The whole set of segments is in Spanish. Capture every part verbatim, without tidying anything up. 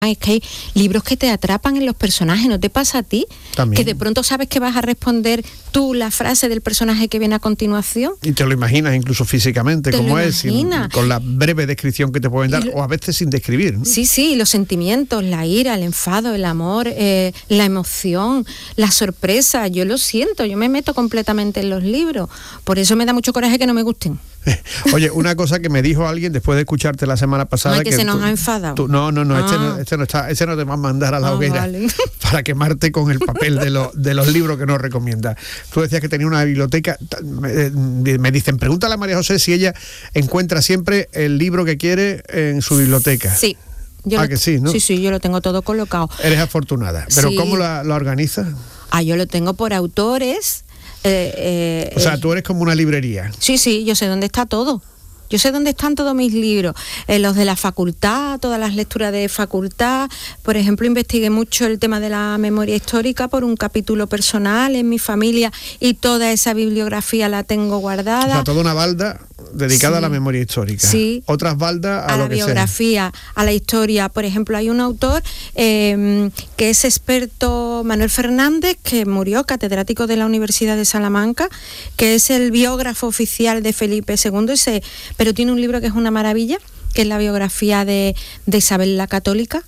Es que hay libros que te atrapan en los personajes, ¿no te pasa a ti? También. Que de pronto sabes que vas a responder tú la frase del personaje que viene a continuación. Y te lo imaginas incluso físicamente, como es, sin, con la breve descripción que te pueden dar, lo, o a veces sin describir, ¿no? Sí, sí, los sentimientos, la ira, el enfado, el amor, eh, la emoción, la sorpresa, yo lo siento, yo me meto completamente en los libros. Por eso me da mucho coraje que no me gusten. Oye, una cosa que me dijo alguien después de escucharte la semana pasada... Ay, que, que se nos tú, ha enfadado. Tú, no, no, no, ah. este no, este no está, este no te va a mandar a la ah, hoguera vale. para quemarte con el papel de, lo, de los libros que nos recomienda. Tú decías que tenía una biblioteca, me, me dicen, pregúntale a María José si ella encuentra siempre el libro que quiere en su biblioteca. Sí. Yo ah, lo, que sí, ¿no? Sí, sí, yo lo tengo todo colocado. Eres afortunada. ¿Pero sí. cómo la, la organizas? Ah, yo lo tengo por autores... Eh, eh, o sea, tú eres como una librería. Sí, sí, yo sé dónde está todo. Yo sé dónde están todos mis libros, eh, los de la facultad, todas las lecturas de facultad. Por ejemplo, investigué mucho el tema de la memoria histórica por un capítulo personal en mi familia y toda esa bibliografía la tengo guardada. O sea, toda una balda dedicada sí. a la memoria histórica. Sí. Otras baldas a, a lo la que biografía, sea. a la historia. Por ejemplo, hay un autor eh, que es experto, Manuel Fernández, que murió, catedrático de la Universidad de Salamanca, que es el biógrafo oficial de Felipe segundo, ese, pero tiene un libro que es una maravilla, que es la biografía de, de Isabel la Católica.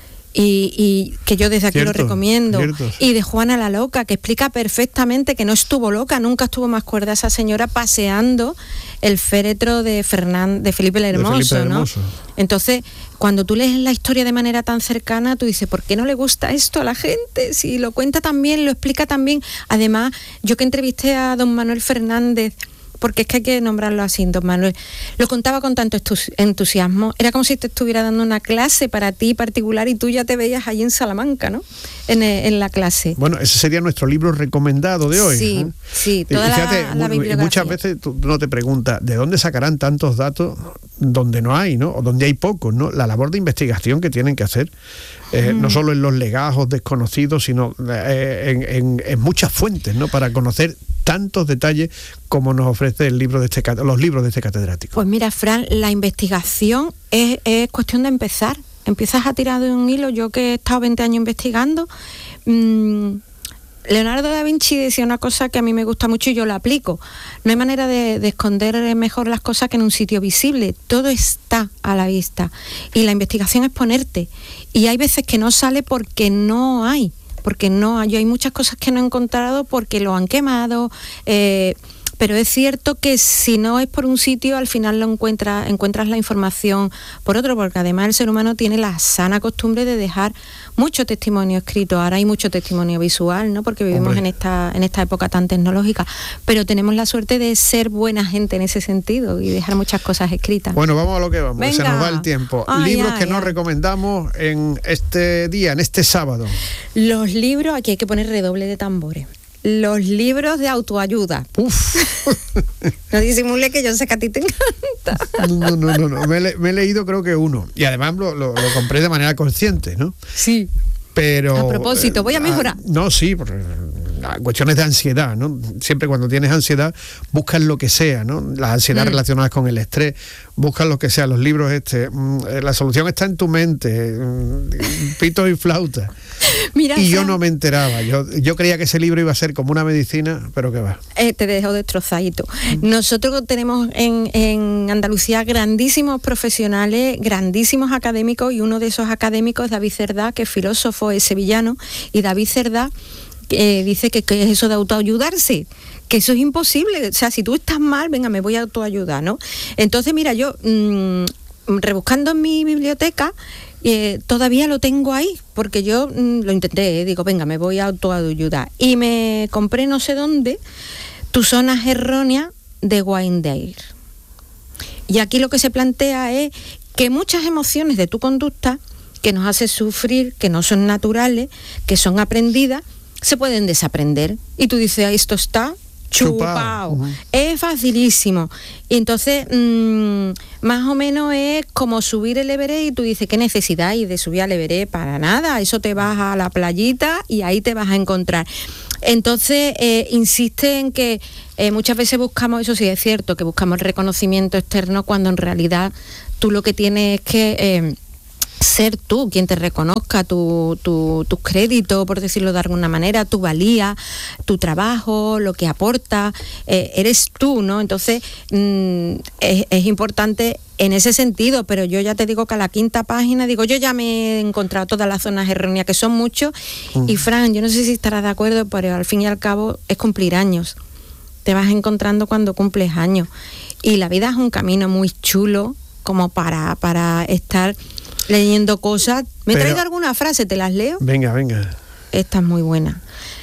Y, y que yo desde aquí cierto, lo recomiendo. Cierto. Y de Juana la Loca, que explica perfectamente que no estuvo loca, nunca estuvo más cuerda esa señora paseando el féretro de Fernán, de Felipe el Hermoso, de Felipe el Hermoso, ¿no? Entonces, cuando tú lees la historia de manera tan cercana, tú dices, ¿por qué no le gusta esto a la gente? Si lo cuenta tan bien, lo explica tan bien. Además, yo que entrevisté a don Manuel Fernández, porque es que hay que nombrarlo así, don Manuel, lo contaba con tanto entusiasmo, era como si te estuviera dando una clase para ti particular y tú ya te veías allí en Salamanca, ¿no? En, en la clase. Bueno, ese sería nuestro libro recomendado de hoy. Sí, ¿eh? sí, toda fíjate, la, la bibliografía. Muchas veces tú no te preguntas, ¿de dónde sacarán tantos datos donde no hay, ¿no? O donde hay pocos, ¿no? La labor de investigación que tienen que hacer, eh, mm. no solo en los legajos desconocidos, sino eh, en, en, en muchas fuentes, ¿no? Para conocer tantos detalles como nos ofrece el libro de este, los libros de este catedrático. Pues mira, Fran, la investigación es, es cuestión de empezar. Empiezas a tirar de un hilo. Yo que he estado veinte años investigando, mmm, Leonardo da Vinci decía una cosa que a mí me gusta mucho y yo la aplico. No hay manera de, de esconder mejor las cosas que en un sitio visible. Todo está a la vista. Y la investigación es ponerte. Y hay veces que no sale porque no hay. Porque no, yo hay muchas cosas que no he encontrado porque lo han quemado, eh, pero es cierto que si no es por un sitio, al final lo encuentras, encuentras la información por otro, porque además el ser humano tiene la sana costumbre de dejar mucho testimonio escrito. Ahora hay mucho testimonio visual, ¿no? Porque vivimos Hombre. en esta en esta época tan tecnológica, pero tenemos la suerte de ser buena gente en ese sentido y dejar muchas cosas escritas. Bueno, vamos a lo que vamos, Venga. se nos va el tiempo. Ay, Libros ay, que ay. nos recomendamos en este día, en este sábado. Los libros, aquí hay que poner redoble de tambores. Los libros de autoayuda. Uf. No disimule que yo sé que a ti te encanta. No, no, no, no. Me, le, me he leído creo que uno. Y además lo, lo, lo compré de manera consciente, ¿no? Sí. Pero... A propósito, voy a mejorar. Eh, no, sí, por, cuestiones de ansiedad, ¿no? Siempre cuando tienes ansiedad, buscas lo que sea, ¿no? Las ansiedades mm. relacionadas con el estrés, buscas lo que sea. Los libros este, la solución está en tu mente, pitos y flautas. Mira, y Fran, yo no me enteraba, yo, yo creía que ese libro iba a ser como una medicina, pero qué va. Eh, te dejo destrozadito. Mm. Nosotros tenemos en, en Andalucía grandísimos profesionales, grandísimos académicos, y uno de esos académicos es David Cerdá, que es filósofo, es sevillano, y David Cerdá eh, dice que, que es eso de autoayudarse, que eso es imposible. O sea, si tú estás mal, venga, me voy a autoayudar, ¿no? Entonces, mira, yo mmm, rebuscando en mi biblioteca, Eh, todavía lo tengo ahí, porque yo mm, lo intenté, eh, digo, venga, me voy a autoayudar. Y me compré no sé dónde, Tus zonas erróneas de Wayne Dyer. Y aquí lo que se plantea es que muchas emociones de tu conducta, que nos hacen sufrir, que no son naturales, que son aprendidas, se pueden desaprender. Y tú dices, esto está chupao. Uh-huh. Es facilísimo. Y entonces, mmm, más o menos es como subir el Everest y tú dices, ¿qué necesidad hay de subir al Everest? Para nada, eso te vas a la playita y ahí te vas a encontrar. Entonces, eh, insiste en que eh, muchas veces buscamos, eso sí es cierto, que buscamos el reconocimiento externo cuando en realidad tú lo que tienes es que... Eh, ser tú quien te reconozca tu, tu, tu crédito, por decirlo de alguna manera, tu valía, tu trabajo, lo que aporta, eh, eres tú, ¿no? Entonces mmm, es, es importante en ese sentido, pero yo ya te digo que a la quinta página, digo, yo ya me he encontrado todas las zonas erróneas, que son muchos, mm. y Fran, yo no sé si estarás de acuerdo, pero al fin y al cabo es cumplir años. Te vas encontrando cuando cumples años. Y la vida es un camino muy chulo como para, para estar leyendo cosas. Me he traído alguna frase, ¿te las leo? Venga, venga. Esta es muy buena.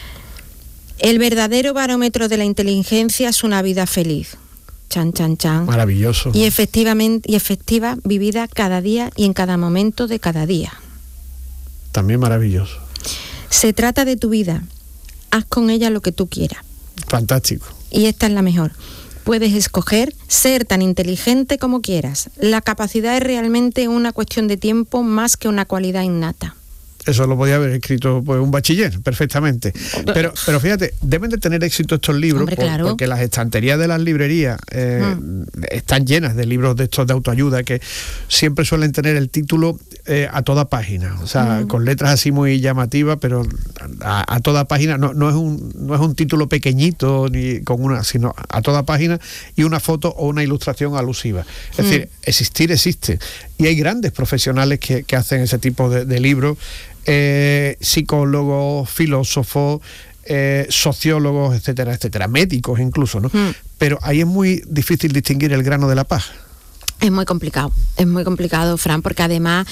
El verdadero barómetro de la inteligencia es una vida feliz. Chan, chan, chan. Maravilloso. Y efectivamente, y efectiva, vivida cada día y en cada momento de cada día. También maravilloso. Se trata de tu vida. Haz con ella lo que tú quieras. Fantástico. Y esta es la mejor. Puedes escoger ser tan inteligente como quieras. La capacidad es realmente una cuestión de tiempo más que una cualidad innata. Eso lo podía haber escrito pues un bachiller perfectamente. Pero pero fíjate, deben de tener éxito estos libros. Hombre, por, claro. porque las estanterías de las librerías eh, mm. están llenas de libros de estos de autoayuda que siempre suelen tener el título eh, a toda página, o sea, mm. con letras así muy llamativas, pero a, a toda página. No, no es un no es un título pequeñito ni con una, sino a toda página y una foto o una ilustración alusiva. Es mm. decir, existir existe y hay grandes profesionales que, que hacen ese tipo de, de libros. Eh, psicólogos, filósofos, eh, sociólogos, etcétera, etcétera, médicos incluso, ¿no? Mm. Pero ahí es muy difícil distinguir el grano de la paja. Es muy complicado, es muy complicado, Fran, porque además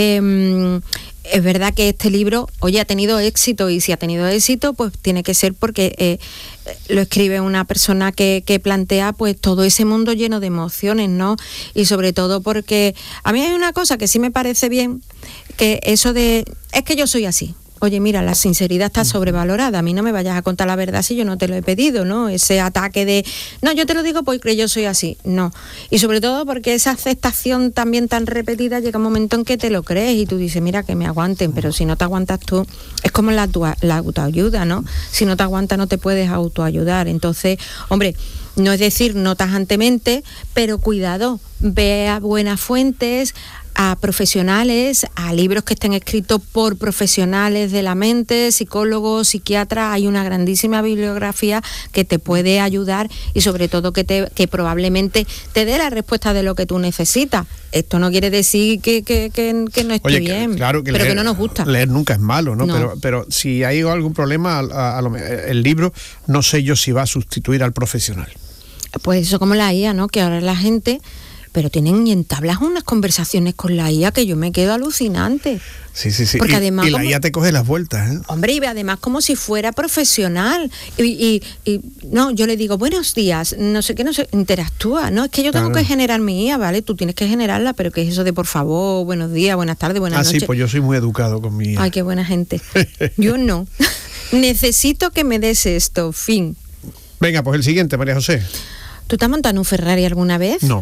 eh, es verdad que este libro, oye, ha tenido éxito, y si ha tenido éxito, pues tiene que ser porque eh, lo escribe una persona que, que plantea pues todo ese mundo lleno de emociones, ¿no? Y sobre todo porque a mí hay una cosa que sí me parece bien, que eso de, es que yo soy así. Oye, mira, la sinceridad está sobrevalorada. A mí no me vayas a contar la verdad si yo no te lo he pedido, ¿no? Ese ataque de, no, yo te lo digo porque yo soy así. No. Y sobre todo porque esa aceptación también tan repetida llega un momento en que te lo crees y tú dices, mira, que me aguanten, pero si no te aguantas tú, es como la, la autoayuda, ¿no? Si no te aguantas no te puedes autoayudar. Entonces, hombre, no es decir no tajantemente, pero cuidado, ve a buenas fuentes, a profesionales, a libros que estén escritos por profesionales de la mente, psicólogos, psiquiatras. Hay una grandísima bibliografía que te puede ayudar y sobre todo que, te, que probablemente te dé la respuesta de lo que tú necesitas. Esto no quiere decir que, que, que, que no esté Oye, bien, que, claro que pero leer, que no nos gusta. Leer nunca es malo, ¿no? no. Pero, pero si hay algún problema, a, a, a lo, el libro, no sé yo si va a sustituir al profesional. Pues eso como la I A, ¿no? Que ahora la gente... pero tienen y entablas unas conversaciones con la I A que yo me quedo alucinante. Sí, sí, sí. Porque y, además y la como, I A te coge las vueltas, ¿eh? Hombre, y además como si fuera profesional. Y, y, y no, yo le digo, buenos días, no sé qué, no sé, interactúa. No, es que yo tengo claro. que generar mi I A, ¿vale? Tú tienes que generarla, pero ¿qué es eso de por favor, buenos días, buenas tardes, buenas ah, noches? Ah, sí, pues yo soy muy educado con mi I A. Ay, qué buena gente. Yo no. Necesito que me des esto, fin. Venga, pues el siguiente, María José. ¿Tú te has montado en un Ferrari alguna vez? No.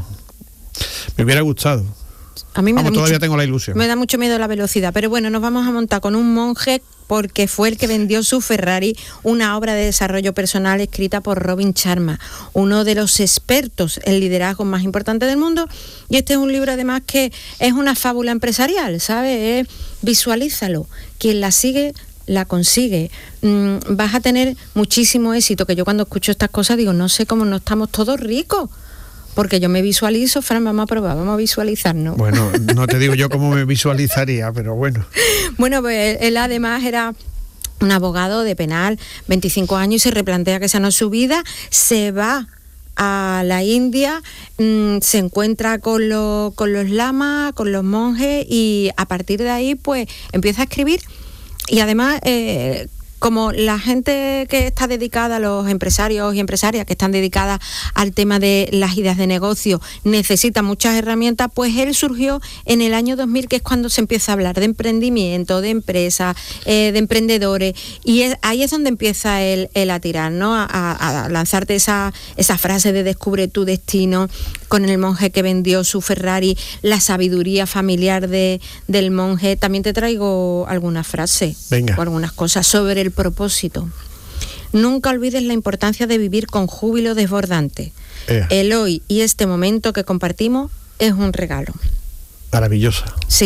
Me hubiera gustado. A mí me vamos, da todavía mucho, tengo la ilusión. Me da mucho miedo la velocidad, pero bueno, nos vamos a montar con un monje porque fue el que vendió su Ferrari, una obra de desarrollo personal escrita por Robin Sharma, uno de los expertos en liderazgo más importantes del mundo. Y este es un libro además que es una fábula empresarial, ¿sabes? Es, visualízalo. Quien la sigue la consigue. Mm, vas a tener muchísimo éxito, que yo cuando escucho estas cosas digo, no sé cómo no estamos todos ricos. Porque yo me visualizo, Fran, vamos a probar, vamos a visualizarnos. Bueno, no te digo yo cómo me visualizaría, pero bueno. Bueno, pues él además era un abogado de penal, veinticinco años, y se replantea que esa no es su vida, se va a la India, mmm, se encuentra con, lo, con los lamas, con los monjes, y a partir de ahí pues empieza a escribir. Y además... Eh, como la gente que está dedicada, los empresarios y empresarias que están dedicadas al tema de las ideas de negocio, necesitan muchas herramientas, pues él surgió en el año dos mil, que es cuando se empieza a hablar de emprendimiento, de empresas, eh, de emprendedores, y es, ahí es donde empieza él, él a tirar, ¿no? A, a lanzarte esa, esa frase de descubre tu destino, con el monje que vendió su Ferrari, la sabiduría familiar de, del monje. También te traigo algunas frases o algunas cosas sobre el propósito. Nunca olvides la importancia de vivir con júbilo desbordante. Eh. El hoy y este momento que compartimos es un regalo. Maravillosa. Sí.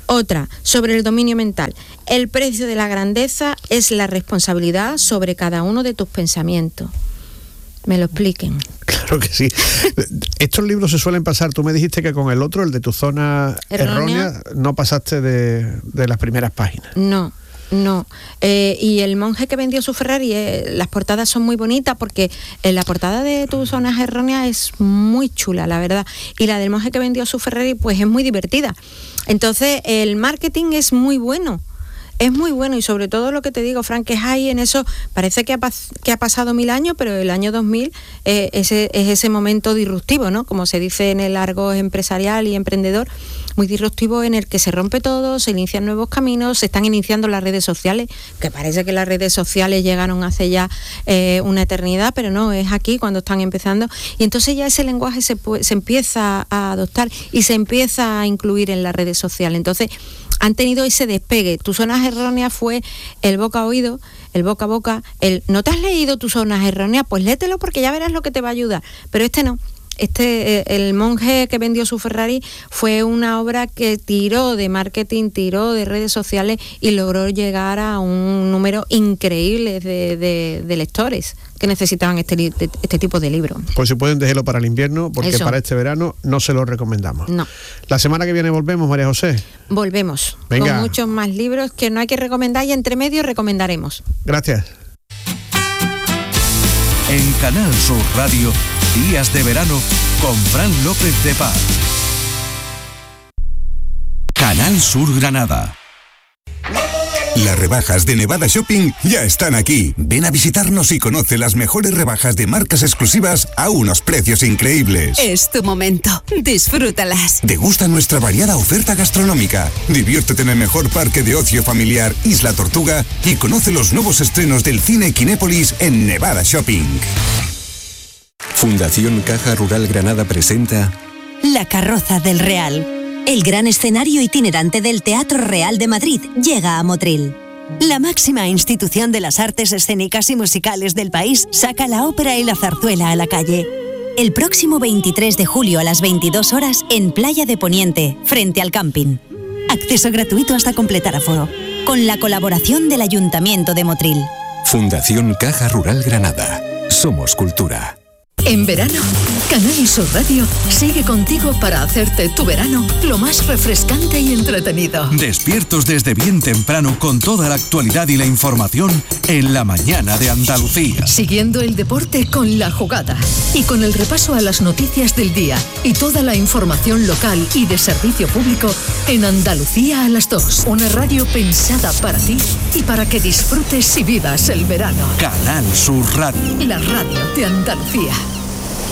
Otra, sobre el dominio mental. El precio de la grandeza es la responsabilidad sobre cada uno de tus pensamientos. Me lo expliquen. Claro que sí. Estos libros se suelen pasar, tú me dijiste que con el otro, el de tu zona errónea, errónea no pasaste de, de las primeras páginas. No. No, eh, y el monje que vendió su Ferrari, eh, las portadas son muy bonitas porque eh, la portada de tus zonas erróneas es muy chula, la verdad, y la del monje que vendió su Ferrari pues es muy divertida. Entonces el marketing es muy bueno. Es muy bueno y sobre todo lo que te digo, Fran, que es ahí en eso, parece que ha, pas- que ha pasado mil años, pero el año dos mil eh, ese, es ese momento disruptivo, ¿no? Como se dice en el argot empresarial y emprendedor, muy disruptivo en el que se rompe todo, se inician nuevos caminos, se están iniciando las redes sociales, que parece que las redes sociales llegaron hace ya eh, una eternidad, pero no, es aquí cuando están empezando. Y entonces ya ese lenguaje se, pu- se empieza a adoptar y se empieza a incluir en las redes sociales. Entonces han tenido ese despegue. Tus zonas erróneas fue el boca a oído, el boca a boca, el ¿no te has leído tus zonas erróneas? Pues léetelo porque ya verás lo que te va a ayudar. Pero este no. Este, el monje que vendió su Ferrari fue una obra que tiró de marketing, tiró de redes sociales y logró llegar a un número increíble de, de, de lectores que necesitaban este, este tipo de libros. Pues si pueden, déjelo para el invierno, porque Eso. para este verano no se lo recomendamos. No. La semana que viene volvemos, María José. Volvemos. Venga. Con muchos más libros que no hay que recomendar y entre medio recomendaremos. Gracias. En Canal Sur Radio, Días de Verano con Fran López de Paz. Canal Sur Granada. Las rebajas de Nevada Shopping ya están aquí. Ven a visitarnos y conoce las mejores rebajas de marcas exclusivas a unos precios increíbles. Es tu momento. Disfrútalas. Degusta nuestra variada oferta gastronómica. Diviértete en el mejor parque de ocio familiar Isla Tortuga y conoce los nuevos estrenos del cine Kinépolis en Nevada Shopping. Fundación Caja Rural Granada presenta La Carroza del Real. El gran escenario itinerante del Teatro Real de Madrid llega a Motril. La máxima institución de las artes escénicas y musicales del país saca la ópera y la zarzuela a la calle. El próximo veintitrés de julio a las veintidós horas en Playa de Poniente, frente al camping. Acceso gratuito hasta completar aforo. Con la colaboración del Ayuntamiento de Motril. Fundación Caja Rural Granada. Somos cultura. En verano, Canal Sur Radio sigue contigo para hacerte tu verano lo más refrescante y entretenido. Despiertos desde bien temprano con toda la actualidad y la información en la mañana de Andalucía. Siguiendo el deporte con La Jugada y con el repaso a las noticias del día y toda la información local y de servicio público en Andalucía a las dos. Una radio pensada para ti y para que disfrutes y vivas el verano. Canal Sur Radio. La radio de Andalucía.